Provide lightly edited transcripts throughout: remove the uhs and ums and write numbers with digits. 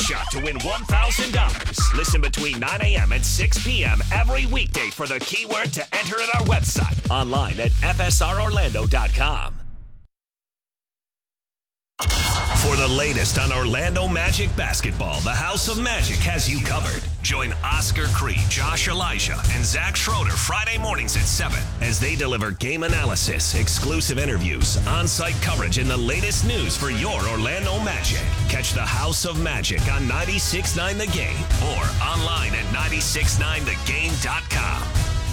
shot to win $1,000. Listen between 9 a.m. and 6 p.m. every weekday for the keyword to enter at our website. Online at fsrorlando.com. For the latest on Orlando Magic basketball, the House of Magic has you covered. Join Oscar Creed, Josh Elijah, and Zach Schroeder Friday mornings at 7 as they deliver game analysis, exclusive interviews, on-site coverage, and the latest news for your Orlando Magic. Catch the House of Magic on 96.9 The Game or online at 969thegame.com.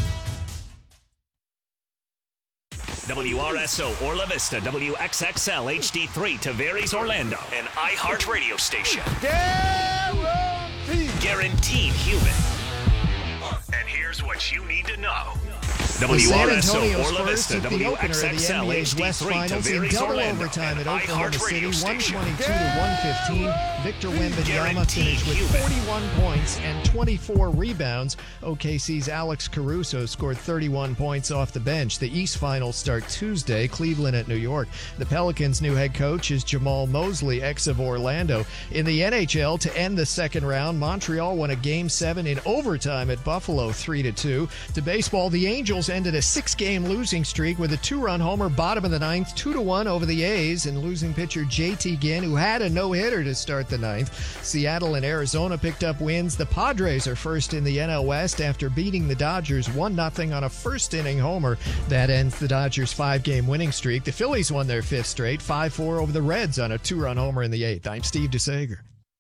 WRSO Orla Vista, WXXL HD3 Tavares Orlando, an iHeart radio station. Guaranteed human. And here's what you need to know. WRSO Orla Vista, WXXL HD3 Tavares Orlando, overtime an at Oklahoma iHeart City, radio station. 122-115. Victor Wembanyama finished with 41 points and 24 rebounds. OKC's Alex Caruso scored 31 points off the bench. The East Finals start Tuesday, Cleveland at New York. The Pelicans' new head coach is Jamal Mosley, ex of Orlando. In the NHL, to end the second round, Montreal won a Game 7 in overtime at Buffalo, 3-2. To baseball, the Angels ended a 6-game losing streak with a 2-run homer bottom of the ninth, 2-1 over the A's, and losing pitcher JT Ginn, who had a no-hitter to start the ninth. Seattle and Arizona picked up wins. The Padres are first in the NL West after beating the Dodgers 1-0 on a first-inning homer. That ends the Dodgers' 5-game winning streak. The Phillies won their 5th straight, 5-4 over the Reds on a 2-run homer in the 8th. I'm Steve DeSager.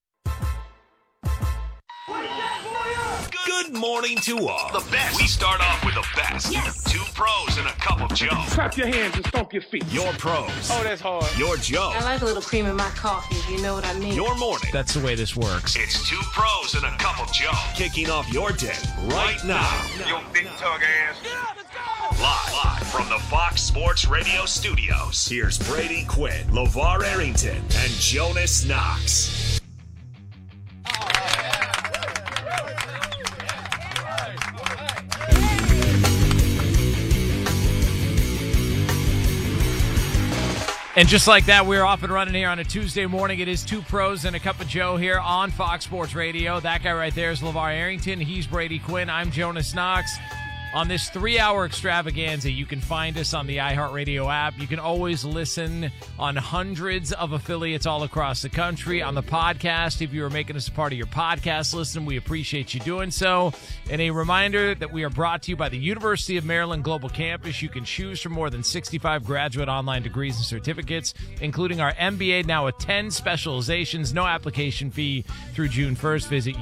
Good morning to all. The best. We start off with the best. Yes. 2 pros and a cup of Joe. Clap your hands and stomp your feet. Your pros. Oh, that's hard. Your Joe. I like a little cream in my coffee, if you know what I mean. Your morning. That's the way this works. It's 2 pros and a cup of Joe. Kicking off your day right now. Yo, big tug ass. Live from the Fox Sports Radio studios. Here's Brady Quinn, LeVar Arrington, and Jonas Knox. And just like that, we're off and running here on a Tuesday morning. It is 2 pros and a cup of Joe here on Fox Sports Radio. That guy right there is LeVar Arrington. He's Brady Quinn. I'm Jonas Knox. On this 3-hour extravaganza, you can find us on the iHeartRadio app. You can always listen on hundreds of affiliates all across the country. On the podcast, if you are making us a part of your podcast listen, we appreciate you doing so. And a reminder that we are brought to you by the University of Maryland Global Campus. You can choose from more than 65 graduate online degrees and certificates, including our MBA, now with 10 specializations. No application fee through June 1st. Visit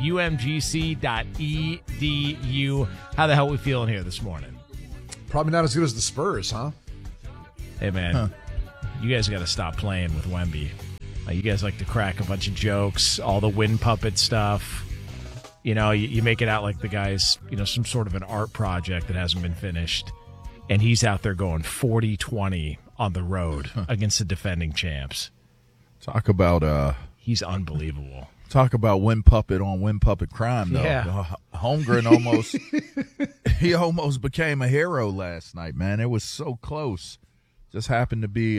umgc.edu. How the hell are we feeling here this morning? Probably not as good as the Spurs, huh? Hey, man, you guys got to stop playing with Wemby. You guys like to crack a bunch of jokes, all the wind puppet stuff. You know, you make it out like the guy's, some sort of an art project that hasn't been finished. And he's out there going 40-20 on the road against the defending champs. Talk about he's unbelievable. Talk about wind puppet on wind puppet crime, though. Yeah. Holmgren almost became a hero last night, man. It was so close. Just happened to be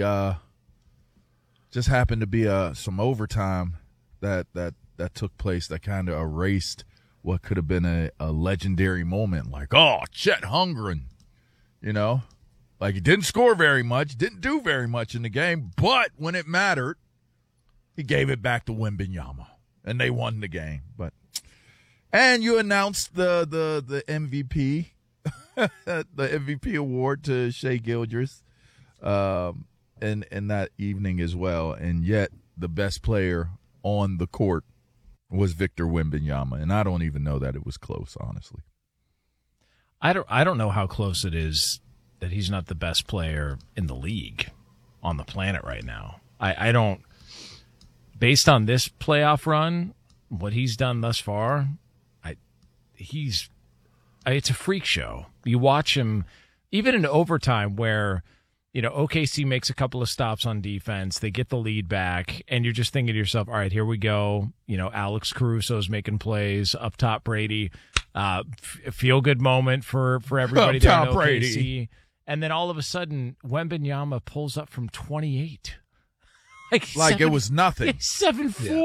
some overtime that took place that kind of erased what could have been a legendary moment. Like, Chet Holmgren, like he didn't score very much, didn't do very much in the game, but when it mattered, he gave it back to Wembanyama. And they won the game, and you announced the MVP, the MVP award to Shai Gilgeous, in that evening as well. And yet, the best player on the court was Victor Wembanyama, and I don't even know that it was close, honestly. I don't know how close it is that he's not the best player in the league on the planet right now. I don't. Based on this playoff run, what he's done thus far, it's a freak show. You watch him, even in overtime where, OKC makes a couple of stops on defense, they get the lead back, and you're just thinking to yourself, all right, here we go. Alex Caruso's making plays up top. Brady, feel good moment for everybody there in OKC. Brady. And then all of a sudden, Wembanyama pulls up from 28. Like it was nothing. 7-4.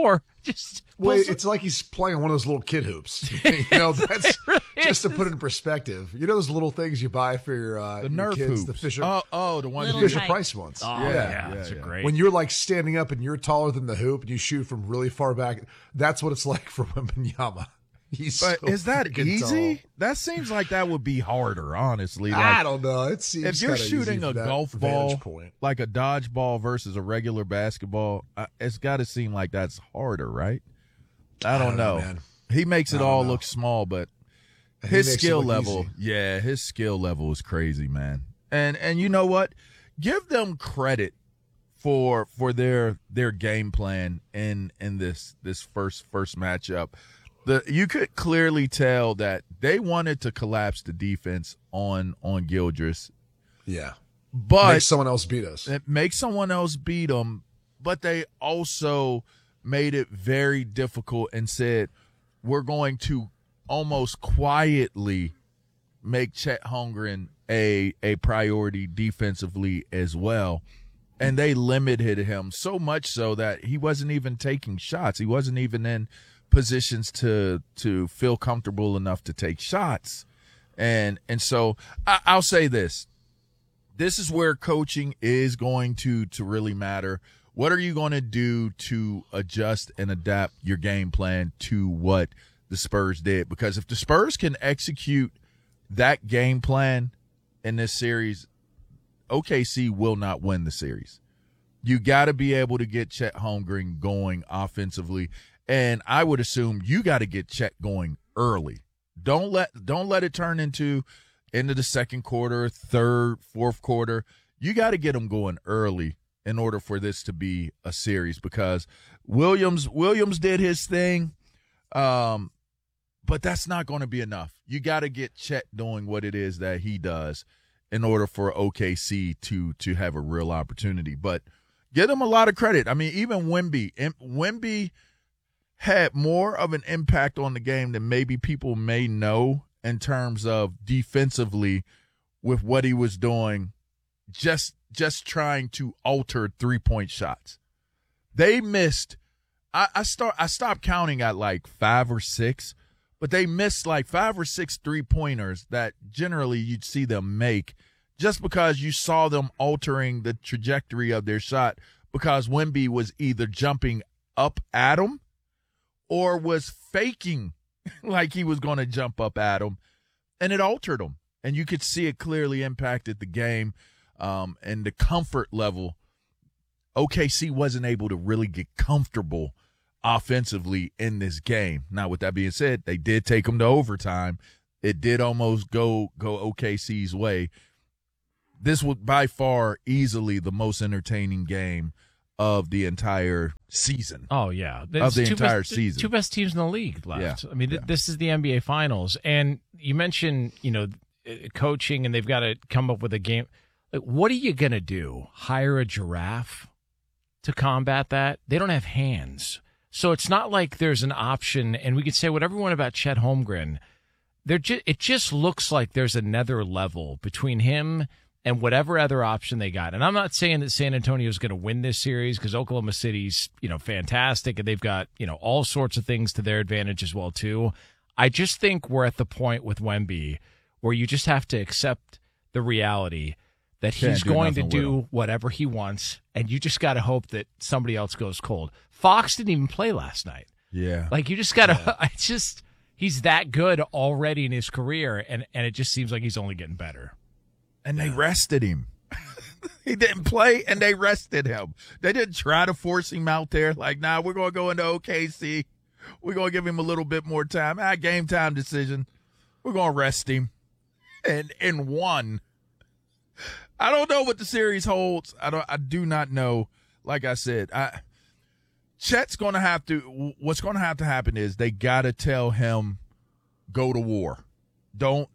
just Well, it's like he's playing one of those little kid hoops. That's really just to is. put it in perspective. You know those little things you buy for your Nerf kids, hoops. the Fisher, the ones Little Fisher tight. Price ones. Oh, Yeah, those are yeah. great. When you're like standing up and you're taller than the hoop and you shoot from really far back, that's what it's like for Wembanyama. He's But so is that freaking easy? tall. That seems like that would be harder, honestly. Like, I don't know. It seems if you're kinda shooting easy a from that golf vantage ball, point. like a dodgeball versus a regular basketball, it's got to seem like that's harder, right? I don't know. man. He makes it I don't all know. look small, but He his makes it skill look level, easy. his skill level is crazy, man. And you know what? Give them credit for their game plan in this first matchup. You could clearly tell that they wanted to collapse the defense on Gildress, Yeah. but Make someone else beat us. make someone else beat them. But they also made it very difficult and said, we're going to almost quietly make Chet Holmgren a priority defensively as well. And they limited him so much so that he wasn't even taking shots. He wasn't even in positions to feel comfortable enough to take shots. And so I'll say this. This is where coaching is going to really matter. What are you going to do to adjust and adapt your game plan to what the Spurs did? Because if the Spurs can execute that game plan in this series, OKC will not win the series. You got to be able to get Chet Holmgren going offensively, and I would assume you got to get Chet going early. Don't let it turn into the second quarter, third, fourth quarter. You got to get him going early in order for this to be a series, because Williams did his thing, but that's not going to be enough. You got to get Chet doing what it is that he does in order for OKC to have a real opportunity. But give them a lot of credit. I mean, even Wemby had more of an impact on the game than maybe people may know in terms of defensively with what he was doing, just trying to alter 3-point shots. They missed. I stopped counting at like 5 or 6, but they missed like 5 or 6 3-pointers that generally you'd see them make just because you saw them altering the trajectory of their shot because Wemby was either jumping up at them or was faking like he was going to jump up at him, and it altered him. And you could see it clearly impacted the game and the comfort level. OKC wasn't able to really get comfortable offensively in this game. Now, with that being said, they did take them to overtime. It did almost go OKC's way. This was by far easily the most entertaining game of the entire season. Oh, yeah. Of the entire season. Two best teams in the league left. Yeah. I mean, this is the NBA Finals. And you mentioned, coaching, and they've got to come up with a game. Like, what are you going to do? Hire a giraffe to combat that? They don't have hands. So it's not like there's an option, and we could say whatever we want about Chet Holmgren. It just looks like there's another level between him and whatever other option they got. And I'm not saying that San Antonio is going to win this series, because Oklahoma City's, fantastic, and they've got, all sorts of things to their advantage as well, too. I just think we're at the point with Wemby where you just have to accept the reality that he's going to do whatever he wants, and you just got to hope that somebody else goes cold. Fox didn't even play last night. Yeah. Like, you just got to he's that good already in his career, and it just seems like he's only getting better. And they rested him. He didn't play, and they rested him. They didn't try to force him out there. Like, nah, we're going to go into OKC. We're going to give him a little bit more time. Game time decision. We're going to rest him. And won. I don't know what the series holds. I do not know. Like I said, Chet's going to have to – what's going to have to happen is they got to tell him, go to war. Don't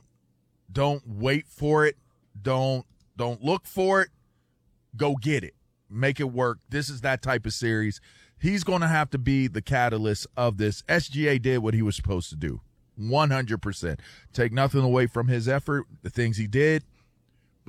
wait for it. Don't look for it. Go get it. Make it work. This is that type of series. He's going to have to be the catalyst of this. SGA did what he was supposed to do. 100%. Take nothing away from his effort, the things he did,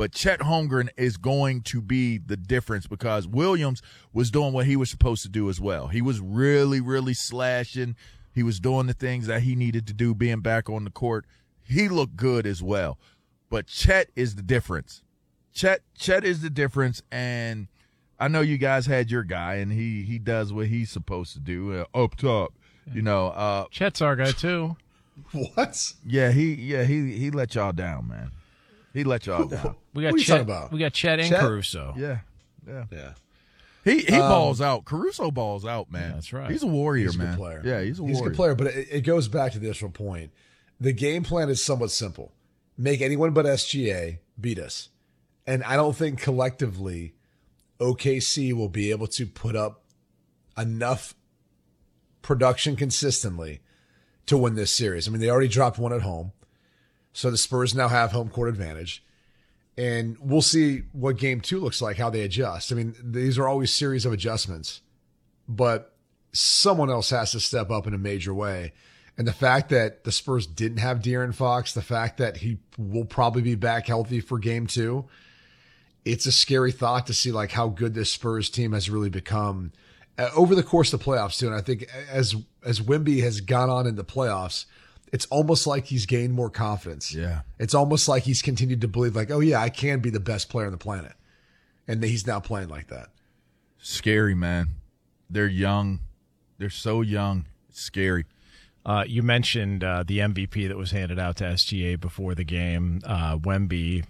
But Chet Holmgren is going to be the difference because Williams was doing what he was supposed to do as well. He was really, really slashing. He was doing the things that he needed to do, being back on the court. He looked good as well. But Chet is the difference. Chet is the difference, and I know you guys had your guy, and he does what he's supposed to do up top. Chet's our guy too. What? Yeah, he let y'all down, man. He let y'all down. We got What are you Chet. talking about? We got Chet and Chet? Caruso. Yeah. He balls out. Caruso balls out, man. Yeah, that's right. He's a warrior, He's a good man. player. Yeah, he's a warrior. He's a good player, but it goes back to the initial point. The game plan is somewhat simple. Make anyone but SGA beat us. And I don't think collectively OKC will be able to put up enough production consistently to win this series. I mean, they already dropped one at home. So the Spurs now have home court advantage. And we'll see what game 2 looks like, how they adjust. I mean, these are always series of adjustments, but someone else has to step up in a major way. And the fact that the Spurs didn't have De'Aaron Fox, the fact that he will probably be back healthy for game 2, it's a scary thought to see like how good this Spurs team has really become over the course of the playoffs too. And I think as Wemby has gone on in the playoffs, it's almost like he's gained more confidence. Yeah. It's almost like he's continued to believe like, oh yeah, I can be the best player on the planet. And he's now playing like that. Scary, man. They're young. They're so young. It's scary. You mentioned the MVP that was handed out to SGA before the game. Wemby,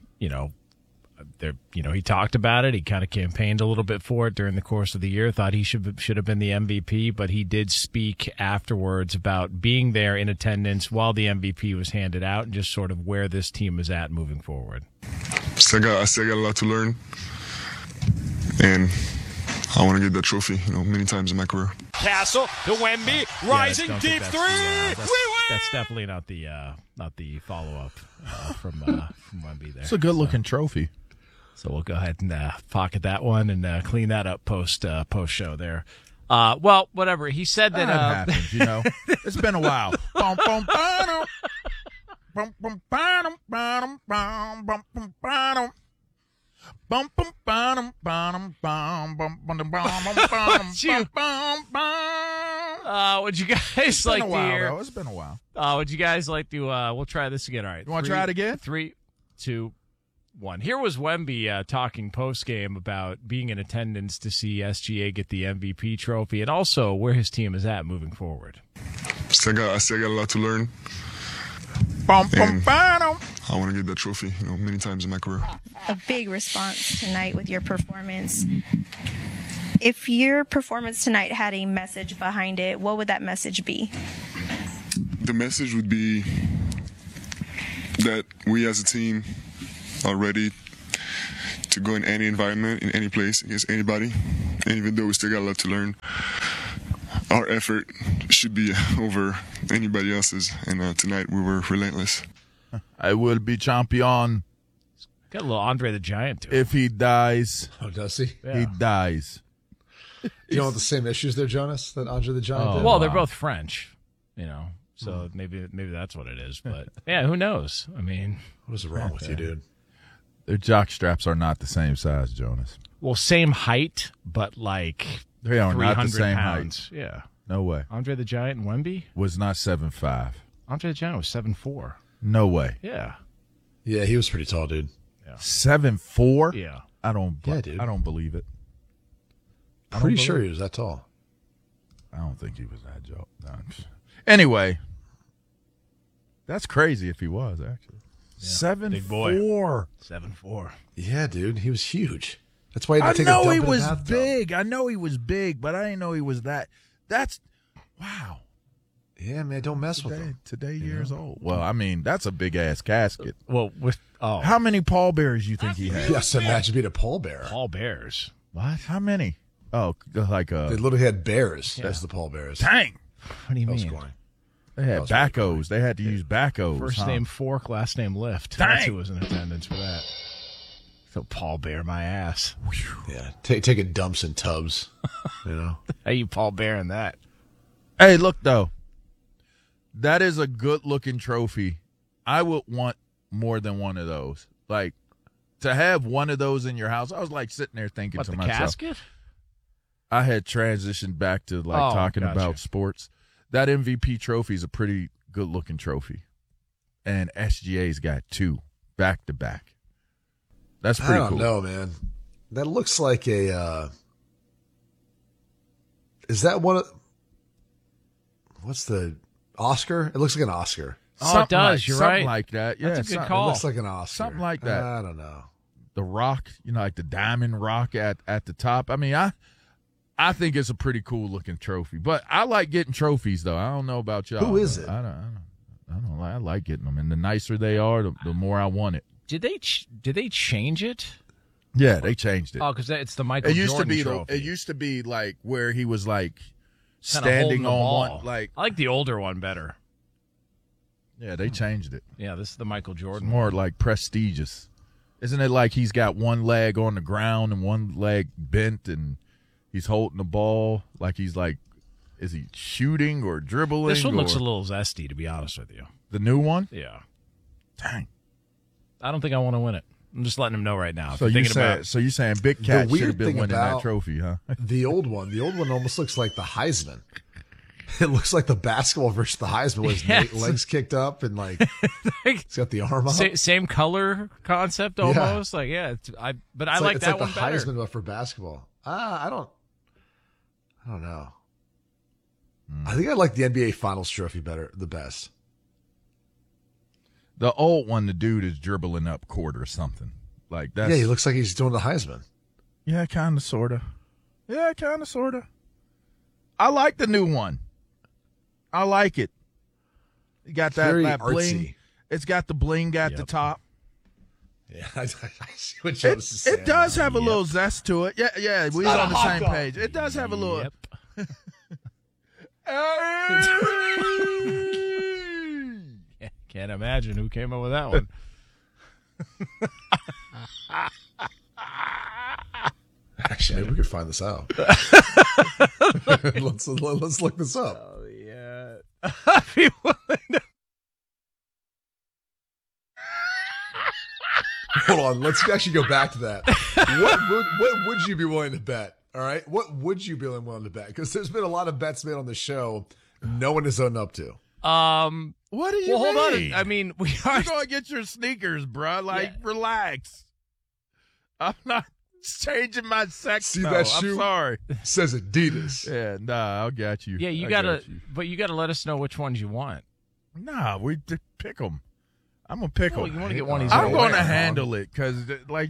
he talked about it. He kind of campaigned a little bit for it during the course of the year. Thought he should have been the MVP, but he did speak afterwards about being there in attendance while the MVP was handed out and just sort of where this team is at moving forward. I still got a lot to learn, and I want to get that trophy, many times in my career. Castle to Wemby, rising deep three. That's definitely not the follow up from Wemby there. It's a good looking trophy. So we'll go ahead and pocket that one and clean that up post show there. Well, whatever. He said that happens, It's been a while. Bum, bum, ba-dum. Bum, bum, ba-dum, ba-dum, bum, bum, bum, ba-dum. Bum, bum, ba-dum, ba-dum, bum, bum, bum, bum, bum, bum, bum. Would you guys like to hear? It's been a while. Would you guys like to? We'll try this again. All right. You want to try it again? 3, 2, 1. Here was Wemby talking post game about being in attendance to see SGA get the MVP trophy, and also where his team is at moving forward. I still got a lot to learn. Bum, bum, ba-dum. I want to get that trophy, many times in my career. A big response tonight with your performance. If your performance tonight had a message behind it, what would that message be? The message would be that we as a team are ready to go in any environment, in any place, against anybody. And even though we still got a lot to learn, our effort should be over anybody else's. And tonight we were relentless. I will be champion. Got a little Andre the Giant to it. If he dies. Oh, does he? Yeah. He dies. You don't have the same issues there, Jonas, that Andre the Giant did? Well, they're both French, so maybe that's what it is. But yeah, who knows? I mean, what is wrong with you, dude? Their jock straps are not the same size, Jonas. Well, same height, but like they are not the same pounds. height. Yeah, no way. Andre the Giant and Wemby was not 7'5". Andre the Giant was 7'4". No way. Yeah, yeah, he was pretty tall, dude. Yeah. 7'4"? Yeah, I don't. Yeah, dude. I don't believe it. Pretty sure he was that tall. I don't think he was that tall. No. Anyway, that's crazy if he was actually. Yeah. 7'4". 7'4". Yeah, dude, he was huge. That's why he had to take I know a dump he in was the bathtub. big. I know he was big, but I didn't know he was that. That's wow. Yeah, man, don't mess with him. Today years old. Well, I mean, that's a big ass casket. Well, how many pallbearers you think he had? Yes, imagine being a pallbearer. Pallbearers. What? How many? Oh, like they literally had bears as the pallbearers. Dang. What do you mean? They had backhoes. They had to use backhoes. First name Fork, last name Lift. Dang. That's who was in attendance for that. So pallbear my ass. Yeah, taking dumps in tubs. How you pallbearing that? Hey, look though. That is a good looking trophy. I would want more than one of those. Like to have one of those in your house, I was like sitting there thinking What, to the myself. casket? I had transitioned back to talking gotcha. about sports. That MVP trophy is a pretty good looking trophy, and SGA's got 2 back to back. That's pretty cool. I don't know, man. That looks like a. Is that one of? What's the Oscar? It looks like an Oscar. Oh, it does. You're something right. like that. Yeah, That's a good something- call. It looks like an Oscar. Something like that. I don't know. The rock, like the diamond rock at the top. I mean, I think it's a pretty cool looking trophy. But I like getting trophies, though. I don't know about y'all. Who is it? I don't. I like getting them, and the nicer they are, the more I want it. Did they change it? Yeah, they changed it. Oh, because it's the Michael It used Jordan to be trophy. it used to be like where he was like Kinda holding standing the on ball. one. Like, I like the older one better. yeah, they changed it. Yeah, this is the Michael It's Jordan. more like prestigious. Isn't it like he's got one leg on the ground and one leg bent, and he's holding the ball like he's like, is he shooting or dribbling? This one looks or- a little zesty, to be honest with you. The new one? Yeah. Dang. I don't think I want to win it. I'm just letting him know right now. If So you're you thinking about saying Big Cat weird should have been thing winning about- that trophy, huh? The old one almost looks like the Heisman. It looks like the basketball versus the Heisman with his Yes. legs kicked up and like he's got the arm up. same color concept almost. Like, yeah, I like that one the better. Heisman but for basketball. I don't know. I think I like the NBA Finals trophy the best. The old one, the dude is dribbling up court or something. Like that's Yeah, he looks like he's doing the Heisman. Yeah, kind of, sort of. Yeah, kind of, sort of. I like the new one. I like it. You got that, Very that artsy. bling. It's got the bling at the top. Yeah, I see what Jonas is saying. It does have a little zest to it. Yeah, we're not on a the hot same dog. page. It does have a little. Yep. Can't imagine who came up with that one. Actually, maybe we could find this out. let's look this up. Oh, yeah. Hold on, let's actually go back to that. What would you be willing to bet? All right, what would you be willing to bet? Because there's been a lot of bets made on the show, no one is owned up to. What do you Well, hold mean? on. I mean, we are. You're going to get your sneakers, bruh. Like, relax. I'm not changing my sex. See though. that shoe? I'm sorry. Says Adidas. Yeah, nah, I'll get you. Yeah, you I gotta, got you. but you gotta let us know which ones you want. Nah, we pick them. I'm gonna pick Oh, them. you want to get one he's I'm gonna going to wear, handle it because, like,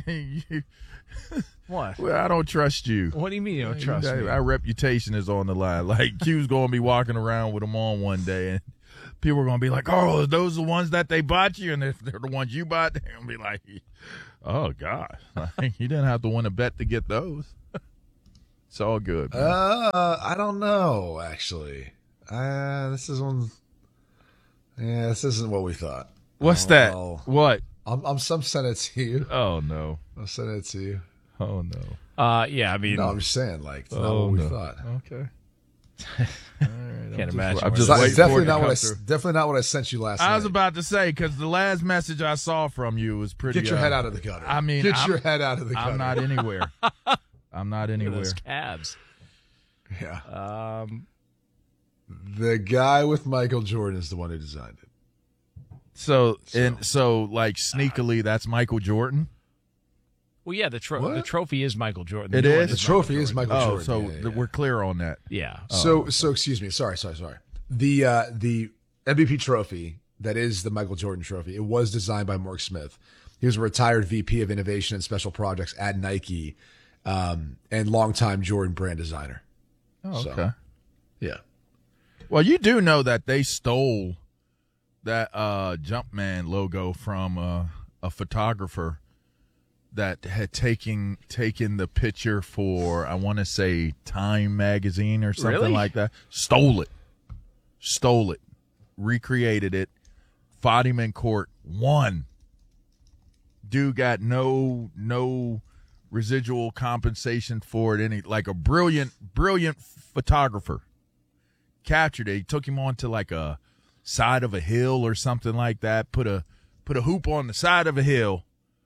What? well, I don't trust you. What do you mean you don't trust me? Our reputation is on the line. Like, Q's going to be walking around with them on one day, and people are going to be like, "Oh, are those the ones that they bought you?" And if they're the ones you bought, they're going to be like, "Oh God, you didn't have to win a bet to get those." It's all good. Man. I don't know. Actually, this isn't what we thought. What's that? What? I'm sending it to you. Oh no. I'll send it to you. Oh no. Yeah, I mean, No, I'm just saying, like, it's not what we thought. Okay. can't imagine. I'm where just this- waiting It's definitely for it to not what come I through. definitely not what I sent you last night. I was about to say because the last message I saw from you was pretty. Get your head out of the gutter. I mean, get your head out of the gutter. I'm not anywhere. I'm not Look at anywhere. those calves. Yeah. The guy with Michael Jordan is the one who designed it. So like sneakily, that's Michael Jordan. Well, yeah, the trophy is Michael Jordan. It The new one is? The trophy is Michael Oh, Jordan. so Yeah. we're clear on that. Yeah. So excuse me. Sorry. The MVP trophy that is the Michael Jordan trophy. It was designed by Mark Smith. He was a retired VP of Innovation and Special Projects at Nike, and longtime Jordan brand designer. Oh, So, okay. Yeah. Well, you do know that they stole that Jumpman logo from a photographer that had taken the picture for, I want to say, Time magazine or something Really? like that. Stole it, recreated it, fought him in court, won. Dude got no residual compensation for it. Like a brilliant photographer captured it. He took him onto like a side of a hill or something like that. Put a hoop on the side of a hill,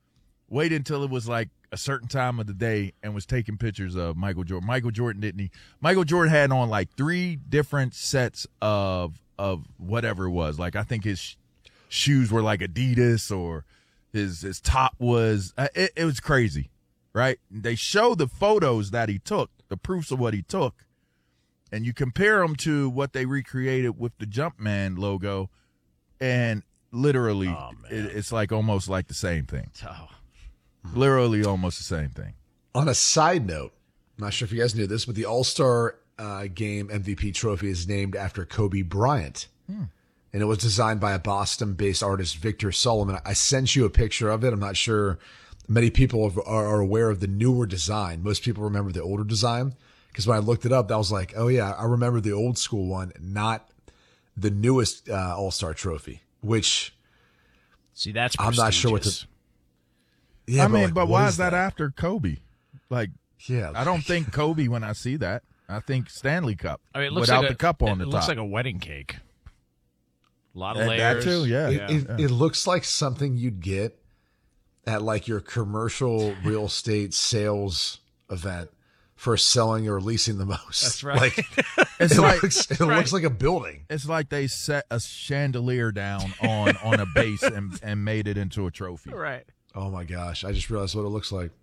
waited until it was like a certain time of the day and was taking pictures of Michael Jordan. Michael Jordan didn't. Michael Jordan had on like 3 different sets of whatever it was. Like I think his shoes were like Adidas, or his top was. It was crazy, right? They show the photos that he took, the proofs of what he took, and you compare them to what they recreated with the Jumpman logo, and literally it's like almost like the same thing. Literally almost the same thing. On a side note, I'm not sure if you guys knew this, but the All-Star Game MVP trophy is named after Kobe Bryant. And it was designed by a Boston-based artist, Victor Solomon. I sent you a picture of it. I'm not sure many people are aware of the newer design. Most people remember the older design. Because when I looked it up, I was like, oh, yeah, I remember the old school one, not the newest All-Star trophy, which see, that's I'm not sure what to. Yeah, I mean, like, but why is that after Kobe? Like, yeah, I don't think Kobe when I see that. I think Stanley Cup. I mean, it looks without like the cup on the top. It looks like a wedding cake. A lot of That layers. too, yeah. It looks like something you'd get at like your commercial real estate sales event for selling or leasing the most. That's right. Like, It's it like looks like a building. It's like they set a chandelier down on a base and made it into a trophy. Right. Oh my gosh! I just realized what it looks like.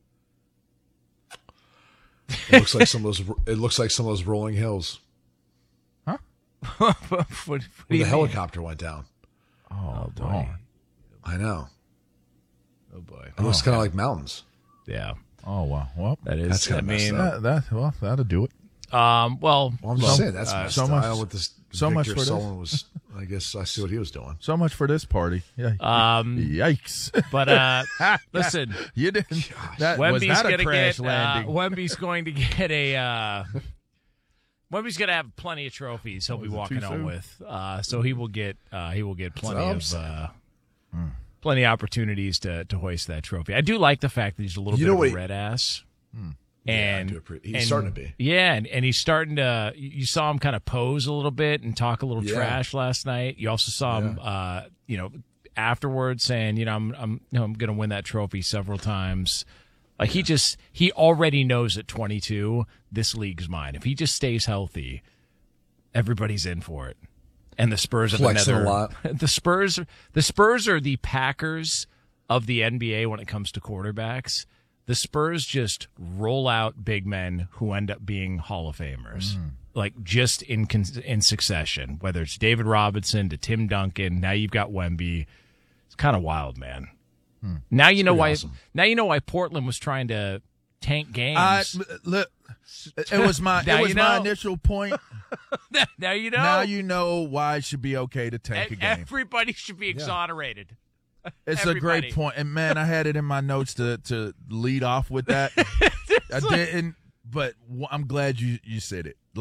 It looks like some of those. It looks like some of those rolling hills. Huh? what Where do the you mean? helicopter went down. Oh, boy. boy. I know. Oh boy. It looks kind of like mountains. Yeah. Oh wow. Well, That is. That's I kinda messed mean, up. that'll do it. well, Well, I'm just saying that's messed so up. much- I don't know what this. so much Victor for this. Solomon was. I guess I see what he was doing. So much for this party. Yeah. Yikes. But listen, You didn't. That was Wemby's not a gonna crash get. landing. Wemby's going to get a. Wemby's going to have plenty of trophies. He'll be Was it walking too home soon? with. So he will get. He will get plenty what I'm of. saying. Plenty of opportunities to hoist that trophy. I do like the fact that he's a little You bit know of what- a red ass. Yeah, I do he's starting to be. Yeah, and he's starting to. You saw him kind of pose a little bit and talk a little Yeah. trash last night. You also saw him, afterwards saying, I'm going to win that trophy several times. Like he already knows at 22, this league's mine. If he just stays healthy, everybody's in for it. And the Spurs have Flexing another. a lot. The Spurs are the Packers of the NBA when it comes to quarterbacks. The Spurs just roll out big men who end up being Hall of Famers, like just in succession. Whether it's David Robinson to Tim Duncan, now you've got Wemby. It's kind of wild, man. Now you know why. awesome. Now you know why Portland was trying to tank games. Look, it was my Now my you know. initial point. Now you know. Now you know why it should be okay to tank a game. Everybody should be exonerated. It's Everybody. a great point, and man, I had it in my notes to lead off with that. I didn't, but I'm glad you said it.